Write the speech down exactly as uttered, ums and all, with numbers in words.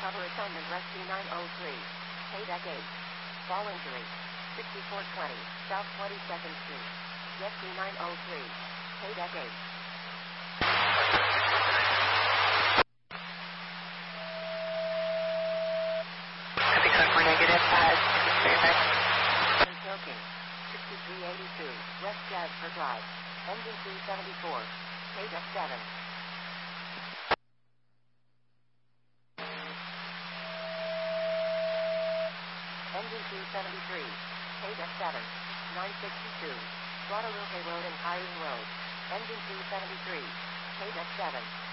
Cover assignment Rescue nine oh three. Paydeck eight. Fall injury. sixty-four twenty, South twenty-second Street. Rescue nine oh three. Paydeck eight. Negative five. Soaking. sixty-three eighty-two, West Jasper Drive. Engine two seventy-four. Paydeck seven. Engine two seventy-three. Paydeck seven. nine sixty-two. Guadalupe Road and Kyrene Road. Engine two seventy-three. Paydeck seven.